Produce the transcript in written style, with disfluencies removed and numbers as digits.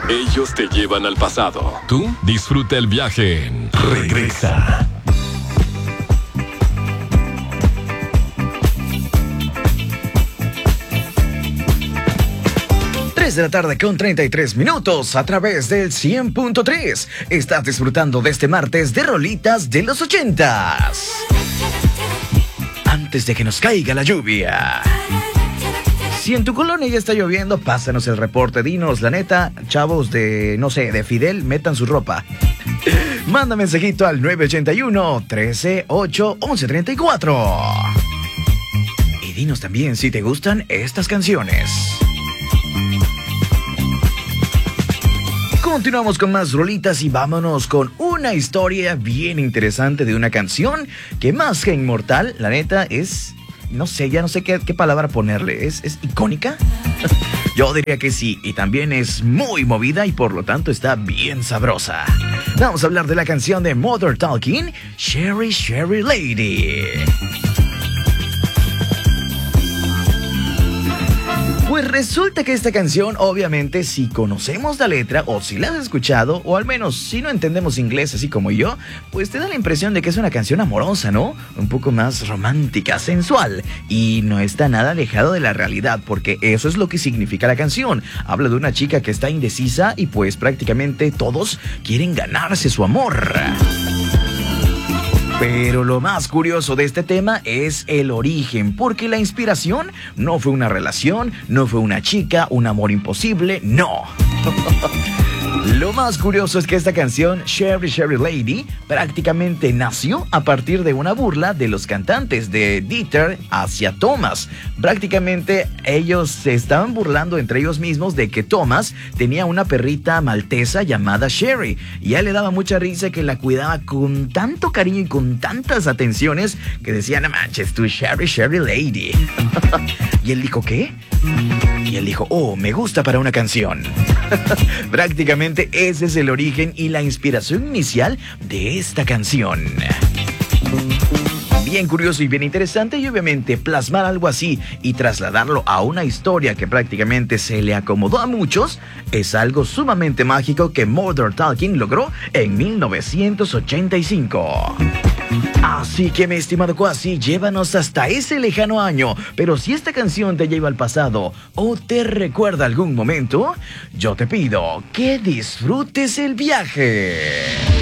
Ellos te llevan al pasado. Tú disfruta el viaje en Regresa. 3 de la tarde con 33 minutos a través del 100.3. Estás disfrutando de este martes de rolitas de los 80s. Antes de que nos caiga la lluvia. Si en tu colonia ya está lloviendo, pásanos el reporte. Dinos, la neta, chavos de, no sé, de Fidel, metan su ropa. Manda mensajito al 981-13-8-1134. Y dinos también si te gustan estas canciones. Continuamos con más rolitas y vámonos con una historia bien interesante de una canción que más que inmortal, la neta es, no sé, ya no sé qué palabra ponerle, ¿es icónica? Yo diría que sí, y también es muy movida y por lo tanto está bien sabrosa. Vamos a hablar de la canción de Modern Talking, Sherry Sherry Lady. Pues resulta que esta canción, obviamente, si conocemos la letra o si la has escuchado, o al menos si no entendemos inglés así como yo, pues te da la impresión de que es una canción amorosa, ¿no? Un poco más romántica, sensual, y no está nada alejado de la realidad, porque eso es lo que significa la canción. Habla de una chica que está indecisa y pues prácticamente todos quieren ganarse su amor. Pero lo más curioso de este tema es el origen, porque la inspiración no fue una relación, no fue una chica, un amor imposible, no. Lo más curioso es que esta canción, Sherry Sherry Lady, prácticamente nació a partir de una burla de los cantantes de Dieter hacia Thomas. Prácticamente ellos se estaban burlando entre ellos mismos de que Thomas tenía una perrita maltesa llamada Sherry. Y a él le daba mucha risa que la cuidaba con tanto cariño y con tantas atenciones que decía, no manches, tú Sherry Sherry Lady. Y él dijo, ¿qué? Y él dijo, oh, me gusta para una canción. Prácticamente ese es el origen y la inspiración inicial de esta canción. Bien curioso y bien interesante, y obviamente plasmar algo así y trasladarlo a una historia que prácticamente se le acomodó a muchos es algo sumamente mágico que Modern Talking logró en 1985. Así que, mi estimado Kwasi, llévanos hasta ese lejano año. Pero si esta canción te lleva al pasado o te recuerda algún momento, yo te pido que disfrutes el viaje.